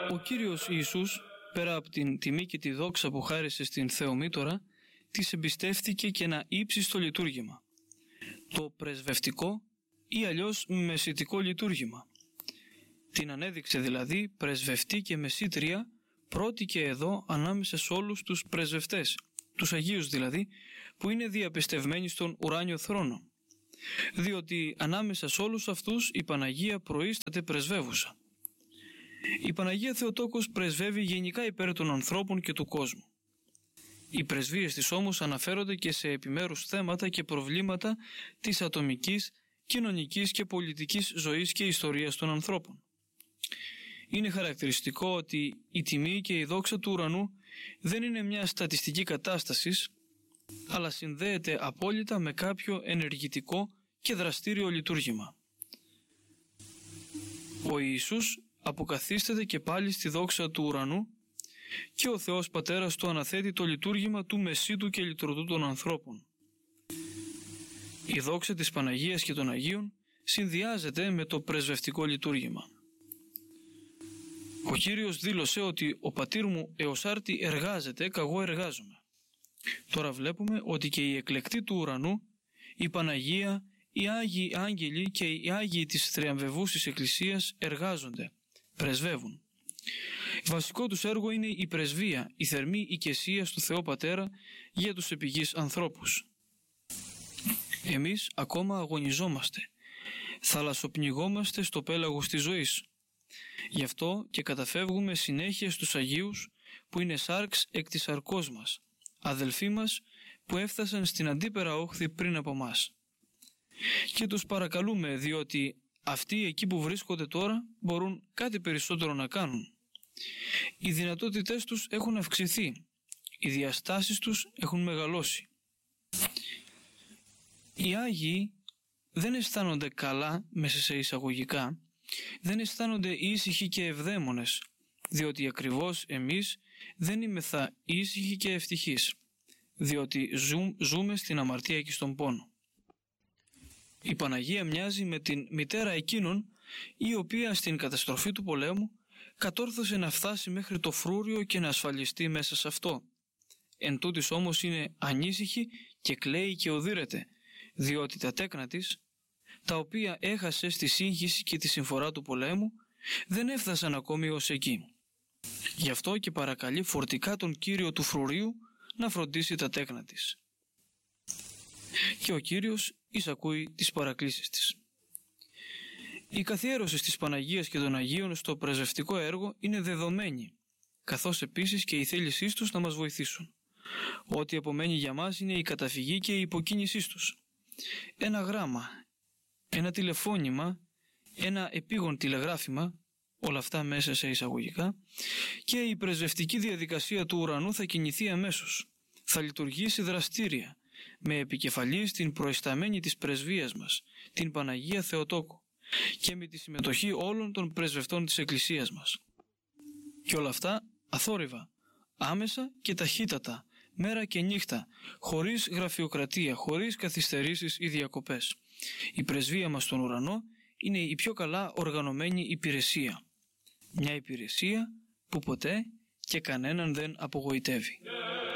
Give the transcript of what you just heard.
Ο Κύριος Ιησούς, πέρα από την τιμή και τη δόξα που χάρισε στην Θεομήτωρα, της εμπιστεύτηκε και ένα ύψιστο λειτουργήμα, το πρεσβευτικό ή αλλιώς μεσητικό λειτουργήμα. Την ανέδειξε δηλαδή πρεσβευτή και μεσήτρια πρώτη και εδώ ανάμεσα σε όλους τους πρεσβευτές, τους Αγίους δηλαδή, που είναι διαπιστευμένοι στον ουράνιο θρόνο, διότι ανάμεσα σε όλους αυτούς η Παναγία προείσταται πρεσβεύουσα. Η Παναγία Θεοτόκος πρεσβεύει γενικά υπέρ των ανθρώπων και του κόσμου. Οι πρεσβείες της όμως αναφέρονται και σε επιμέρους θέματα και προβλήματα της ατομικής, κοινωνικής και πολιτικής ζωής και ιστορίας των ανθρώπων. Είναι χαρακτηριστικό ότι η τιμή και η δόξα του ουρανού δεν είναι μια στατιστική κατάσταση, αλλά συνδέεται απόλυτα με κάποιο ενεργητικό και δραστήριο λειτουργήμα. Ο Ιησούς αποκαθίσταται και πάλι στη δόξα του ουρανού και ο Θεός Πατέρας του αναθέτει το λειτουργήμα του Μεσίτου και Λυτρωτού των ανθρώπων. Η δόξα της Παναγίας και των Αγίων συνδυάζεται με το πρεσβευτικό λειτουργήμα. Ο Κύριος δήλωσε ότι «Ο πατήρ μου έως άρτη εργάζεται, καγώ εργάζομαι». Τώρα βλέπουμε ότι και οι εκλεκτοί του ουρανού, η Παναγία, οι Άγιοι Άγγελοι και οι Άγιοι της θριαμβευούσης Εκκλησίας εργάζονται, πρεσβεύουν. Βασικό τους έργο είναι η πρεσβεία, η θερμή οικεσία του Θεό Πατέρα για τους επιγείς ανθρώπους. Εμείς ακόμα αγωνιζόμαστε, θαλασσοπνιγόμαστε στο πέλαγος της ζωής. Γι' αυτό και καταφεύγουμε συνέχεια στους Αγίους που είναι σάρξ εκ της σαρκός μας, αδελφοί μας που έφτασαν στην αντίπερα όχθη πριν από μας. Και τους παρακαλούμε διότι αυτοί εκεί που βρίσκονται τώρα μπορούν κάτι περισσότερο να κάνουν. Οι δυνατότητές τους έχουν αυξηθεί, οι διαστάσεις τους έχουν μεγαλώσει. Οι Άγιοι δεν αισθάνονται καλά, μέσα σε εισαγωγικά, δεν αισθάνονται ήσυχοι και ευδαίμονες, διότι ακριβώς εμείς δεν είμεθα ήσυχοι και ευτυχείς, διότι ζούμε στην αμαρτία και στον πόνο. Η Παναγία μοιάζει με την μητέρα εκείνων η οποία στην καταστροφή του πολέμου κατόρθωσε να φτάσει μέχρι το φρούριο και να ασφαλιστεί μέσα σε αυτό. Εν τούτης όμως είναι ανήσυχη και κλαίει και οδύρεται, διότι τα τέκνα της, τα οποία έχασε στη σύγχυση και τη συμφορά του πολέμου, δεν έφτασαν ακόμη ως εκεί. Γι' αυτό και παρακαλεί φορτικά τον Κύριο του φρουρίου να φροντίσει τα τέκνα της. Και ο Κύριος εισακούει τις παρακλήσεις της. Η καθιέρωση της Παναγίας και των Αγίων στο πρεσβευτικό έργο είναι δεδομένη, καθώς επίσης και η θέλησή τους να μας βοηθήσουν. Ό,τι απομένει για μας είναι η καταφυγή και η υποκίνησή τους. Ένα γράμμα, ένα τηλεφώνημα, ένα επίγον τηλεγράφημα, όλα αυτά μέσα σε εισαγωγικά, και η πρεσβευτική διαδικασία του ουρανού θα κινηθεί αμέσως. Θα λειτουργήσει δραστήρια, με επικεφαλής την προϊσταμένη της πρεσβείας μας, την Παναγία Θεοτόκο, και με τη συμμετοχή όλων των πρεσβευτών της Εκκλησίας μας. Και όλα αυτά αθόρυβα, άμεσα και ταχύτατα, μέρα και νύχτα, χωρίς γραφειοκρατία, χωρίς καθυστερήσεις ή διακοπές. Η πρεσβεία μας στον ουρανό είναι η πιο καλά οργανωμένη υπηρεσία. Μια υπηρεσία που ποτέ και κανέναν δεν απογοητεύει.